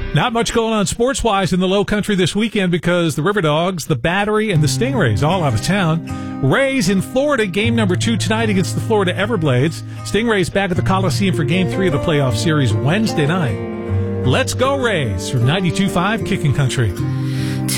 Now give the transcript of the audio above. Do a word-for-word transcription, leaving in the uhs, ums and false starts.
Not much going on sports-wise in the Low Country this weekend because the River Dogs, the Battery, and the Stingrays all out of town. Rays in Florida, game number two tonight against the Florida Everblades. Stingrays back at the Coliseum for game three of the playoff series Wednesday night. Let's go Rays from ninety-two point five Kicking Country.